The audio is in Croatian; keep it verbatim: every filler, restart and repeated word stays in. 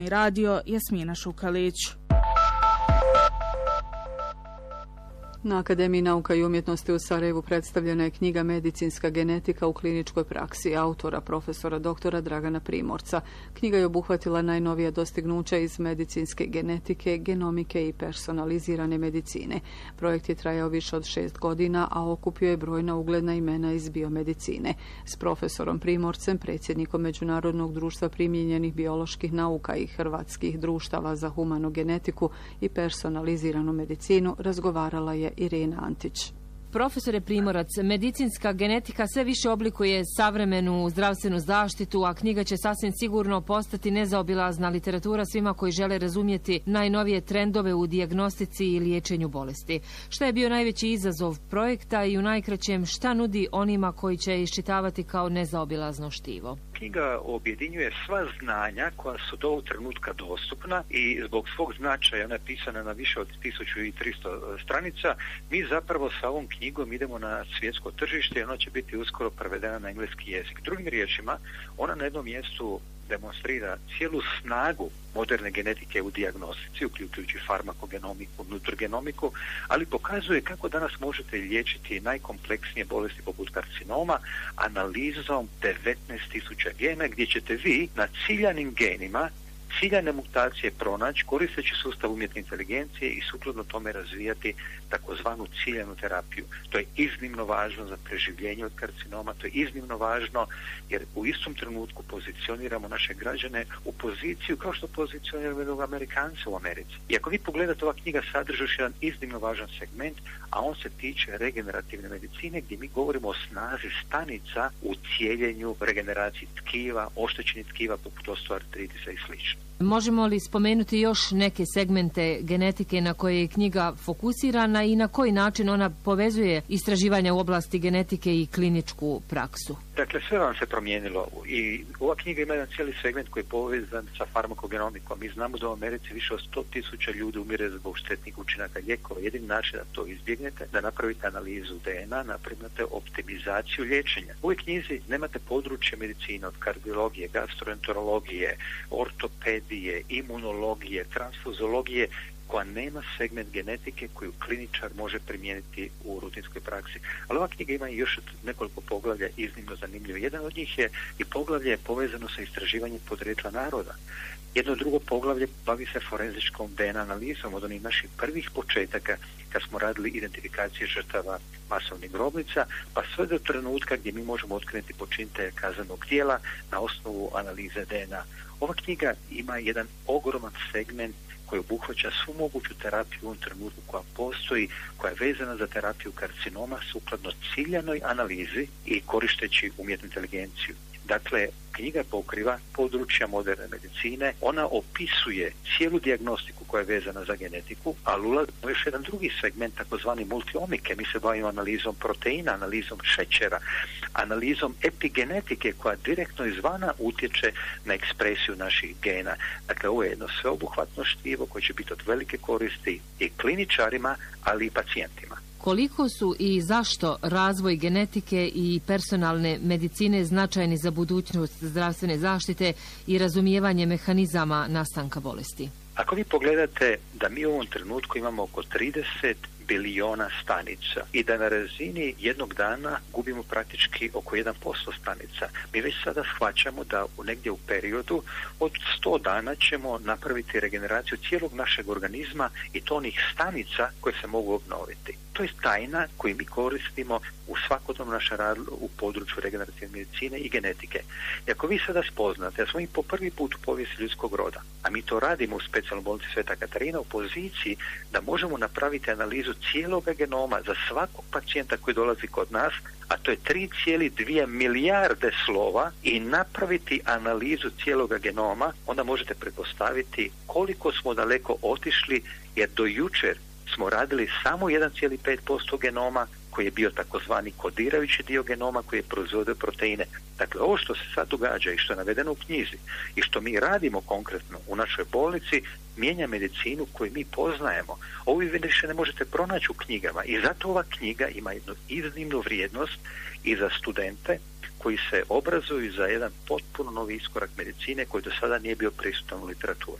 Radio Jasmina Šukalić. Na Akademiji nauka i umjetnosti u Sarajevu predstavljena je knjiga Medicinska genetika u kliničkoj praksi autora profesora doktora Dragana Primorca. Knjiga je obuhvatila najnovija dostignuća iz medicinske genetike, genomike i personalizirane medicine. Projekt je trajao više od šest godina, a okupio je brojna ugledna imena iz biomedicine. S profesorom Primorcem, predsjednikom Međunarodnog društva primijenjenih bioloških nauka i hrvatskih društava za humanu genetiku i personaliziranu medicinu, razgovarala je Irena Antić. Profesore Primorac, medicinska genetika sve više oblikuje savremenu zdravstvenu zaštitu, a knjiga će sasvim sigurno postati nezaobilazna literatura svima koji žele razumjeti najnovije trendove u dijagnostici i liječenju bolesti. Šta je bio najveći izazov projekta i u najkraćem šta nudi onima koji će iščitavati kao nezaobilazno štivo? Knjiga objedinjuje sva znanja koja su do ovog trenutka dostupna i zbog svog značaja ona je pisana na više od tisuću tristo stranica. Mi zapravo sa ovom knjigom idemo na svjetsko tržište i ona će biti uskoro prevedena na engleski jezik. Drugim riječima, ona na jednom mjestu demonstrira cijelu snagu moderne genetike u dijagnostici, uključujući farmakogenomiku, nutrigenomiku, ali pokazuje kako danas možete liječiti najkompleksnije bolesti poput karcinoma analizom devetnaest tisuća gena, gdje ćete vi na ciljanim genima ciljane mutacije pronaći koristeći sustav umjetne inteligencije i sukladno tome razvijati takozvanu ciljanu terapiju. To je iznimno važno za preživljenje od karcinoma, to je iznimno važno jer u istom trenutku pozicioniramo naše građane u poziciju kao što pozicioniramo Amerikance u Americi. I ako vi pogledate, ova knjiga sadrži još jedan iznimno važan segment, a on se tiče regenerativne medicine, gdje mi govorimo o snazi stanica u cijeljenju, regeneraciji tkiva, oštećenih tkiva poput osteoartritisa i slično. Možemo li spomenuti još neke segmente genetike na koje je knjiga fokusirana i na koji način ona povezuje istraživanja u oblasti genetike i kliničku praksu? Dakle, sve vam se promijenilo i ova knjiga ima jedan cijeli segment koji je povezan sa farmakogenomikom. Mi znamo da u Americi više od sto tisuća ljudi umire zbog štetnih učinaka lijekova. Jedini način da to izbjegnete, da napravite analizu D N A, napravite optimizaciju liječenja. U ovoj knjizi nemate područje medicine od kardiologije, gastroenterologije, ortopedije, imunologije, transfuzologije, koja nema segment genetike koju kliničar može primijeniti u rutinskoj praksi. Ali ova knjiga ima još nekoliko poglavlja iznimno zanimljivo. Jedan od njih je i poglavlje povezano sa istraživanjem podrijetla naroda. Jedno drugo poglavlje bavi se forenzičkom D N A analizom od onih naših prvih početaka kad smo radili identifikacije žrtava masovnih grobnica, pa sve do trenutka gdje mi možemo otkriti počinitelja kaznenog djela na osnovu analize D N A. Ova knjiga ima jedan ogroman segment koji obuhvaća svu moguću terapiju u ovom trenutku koja postoji, koja je vezana za terapiju karcinoma sukladno ciljanoj analizi i koristeći umjetnu inteligenciju. Dakle, knjiga pokriva područja moderne medicine, ona opisuje cijelu dijagnostiku koja je vezana za genetiku, ali ulazimo još jedan drugi segment, takozvani multiomike. Mi se bavimo analizom proteina, analizom šećera, analizom epigenetike koja direktno izvana utječe na ekspresiju naših gena. Dakle, ovo je jedno sveobuhvatno štivo koje će biti od velike koristi i kliničarima, ali i pacijentima. Koliko su i zašto razvoj genetike i personalne medicine značajni za budućnost zdravstvene zaštite i razumijevanje mehanizama nastanka bolesti? Ako vi pogledate da mi u ovom trenutku imamo oko trideset biliona stanica i da na razini jednog dana gubimo praktički oko jedan posto stanica. Mi već sada shvaćamo da u negdje u periodu od sto dana ćemo napraviti regeneraciju cijelog našeg organizma i to onih stanica koje se mogu obnoviti. To je tajna koju mi koristimo u svakodnevnom našem radu u području regenerativne medicine i genetike. I ako vi sada spoznate, da smo mi po prvi put u povijesti ljudskog roda, a mi to radimo u specijalnoj bolnici Sveta Katarina u poziciji da možemo napraviti analizu cijelog genoma za svakog pacijenta koji dolazi kod nas, a to je tri zarez dvije milijarde slova, i napraviti analizu cijelog genoma, onda možete pretpostaviti koliko smo daleko otišli, jer do jučer smo radili samo jedan zarez pet posto genoma, koji je bio takozvani kodirajući dio genoma koji je proizvodio proteine. Dakle, ovo što se sad događa i što je navedeno u knjizi i što mi radimo konkretno u našoj bolnici, mijenja medicinu koju mi poznajemo. Ovo vi više ne možete pronaći u knjigama i zato ova knjiga ima jednu iznimnu vrijednost i za studente koji se obrazuju za jedan potpuno novi iskorak medicine koji do sada nije bio prisutan u literaturi.